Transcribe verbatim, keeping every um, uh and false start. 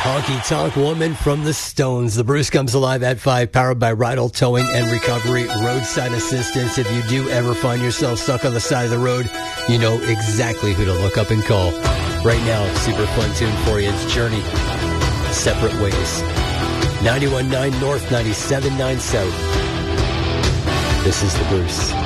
Honky Tonk Woman from the Stones. The Bruce comes alive at five, powered by Rydell Towing and Recovery, roadside assistance. If you do ever find yourself stuck on the side of the road, you know exactly who to look up and call. Right now, super fun tune for you. It's Journey, Separate Ways. ninety-one point nine North, ninety-seven point nine South. This is the Bruce.